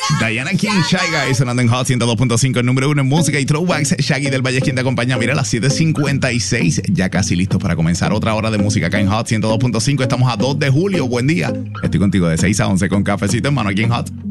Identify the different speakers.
Speaker 1: Diana King, Shy Guy, sonando en Hot 102.5, el número 1 en música y throwbacks. Shaggy del Valle, quien te acompaña. Mira, a las 7:56, ya casi listos para comenzar otra hora de música acá en Hot 102.5. Estamos a 2 de julio. Buen día. Estoy contigo de 6 a 11 con cafecito en mano aquí en Hot.